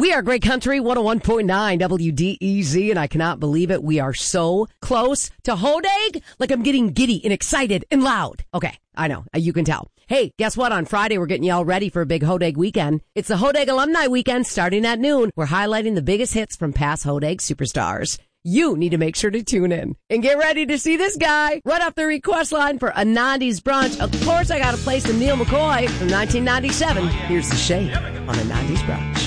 We are Great Country 101.9 WDEZ, and I cannot believe it. We are so close to Hodag. Like I'm getting giddy and excited and loud. Okay, I know. You can tell. Hey, guess what? On Friday, we're getting you all ready for a big Hodag weekend. It's the Hodag Alumni Weekend starting at noon. We're highlighting the biggest hits from past Hodag superstars. You need to make sure to tune in and get ready to see this guy right off the request line for a 90s brunch. Of course, I got to play some Neil McCoy from 1997. Here's the shade on a 90s brunch.